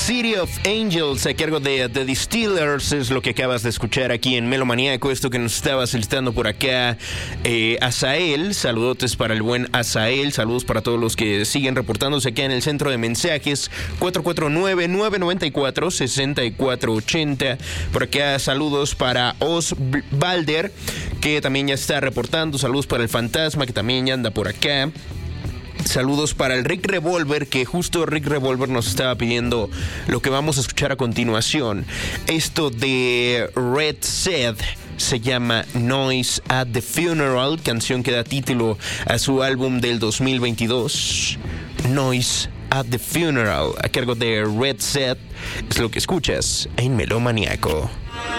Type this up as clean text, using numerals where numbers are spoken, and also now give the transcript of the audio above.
City of Angels a cargo de The Distillers es lo que acabas de escuchar aquí en Melomaníaco. Esto que nos estaba solicitando por acá Azael, saludotes para el buen Azael, saludos para todos los que siguen reportándose acá en el centro de mensajes 449-994-6480. Por acá saludos para Osvalder, que también ya está reportando, saludos para el Fantasma, que también ya anda por acá. Saludos para el Rick Revolver, que justo Rick Revolver nos estaba pidiendo lo que vamos a escuchar a continuación. Esto de Red Set se llama Noise at the Funeral, canción que da título a su álbum del 2022. Noise at the Funeral, a cargo de Red Set, es lo que escuchas en Melomaníaco.